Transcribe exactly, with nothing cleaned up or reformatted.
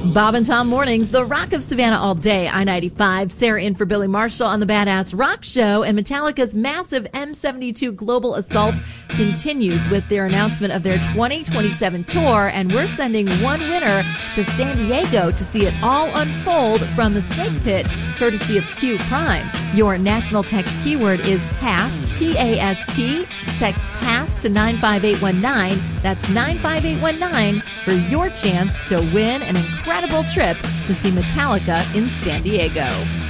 Bob and Tom Mornings, the Rock of Savannah all day. I ninety-five, Sarah in for Billy Marshall on the Badass Rock Show, and Metallica's massive M seventy-two Global Assault continues with their announcement of their twenty twenty-seven tour, and we're sending one winner to San Diego to see it all unfold from the Snake Pit, courtesy of Q Prime. Your national text keyword is PAST, P A S T. Text PAST to nine five eight one nine. That's nine five eight one nine for your chance to win an incredible trip to see Metallica in San Diego.